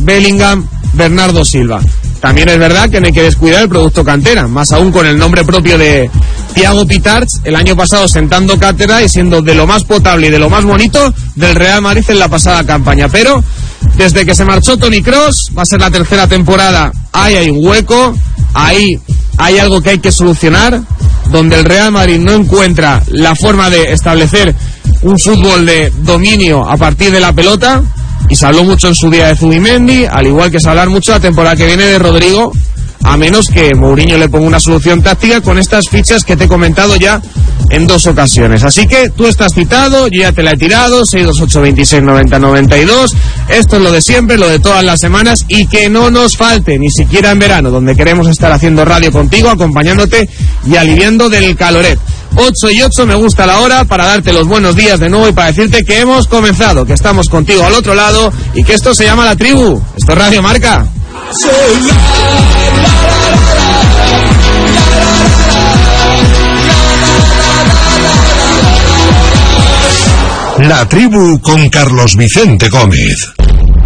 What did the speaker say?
Bellingham, Bernardo Silva. También es verdad que no hay que descuidar el producto cantera, más aún con el nombre propio de Thiago Pitarch, el año pasado sentando cátedra y siendo de lo más potable y de lo más bonito del Real Madrid en la pasada campaña. Pero desde que se marchó Toni Kroos, va a ser la tercera temporada, ahí hay un hueco, ahí hay algo que hay que solucionar, donde el Real Madrid no encuentra la forma de establecer un fútbol de dominio a partir de la pelota. Y se habló mucho en su día de Zubimendi, al igual que se hablar mucho la temporada que viene de Rodrigo, a menos que Mourinho le ponga una solución táctica con estas fichas que te he comentado ya en 2 ocasiones. Así que tú estás citado, yo ya te la he tirado, 628 26 90 92, esto es lo de siempre, lo de todas las semanas, y que no nos falte, ni siquiera en verano, donde queremos estar haciendo radio contigo, acompañándote y aliviando del caloret. 8 y 8, me gusta la hora para darte los buenos días de nuevo y para decirte que hemos comenzado, que estamos contigo al otro lado y que esto se llama La Tribu. Esto es Radio Marca. La Tribu con Carlos Vicente Gómez.